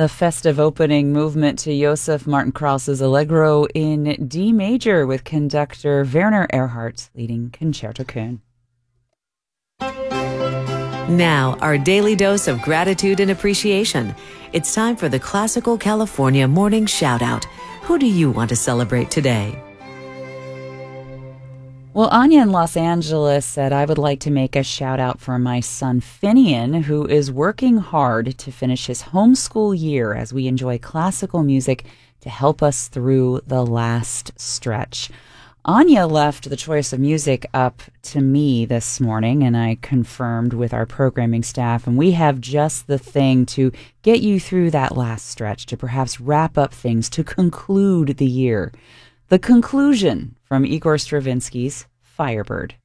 The festive opening movement to Joseph Martin Krauss's Allegro in D major with conductor Werner Erhardt leading Concerto Köln. Now, our daily dose of gratitude and appreciation. It's time for the Classical California Morning Shoutout. Who do you want to celebrate today? Well, Anya in Los Angeles said, I would like to make a shout out for my son Finian, who is working hard to finish his homeschool year as we enjoy classical music to help us through the last stretch. Anya left the choice of music up to me this morning, and I confirmed with our programming staff, and we have just the thing to get you through that last stretch, to perhaps wrap up things, to conclude the year. The conclusion from Igor Stravinsky's Firebird.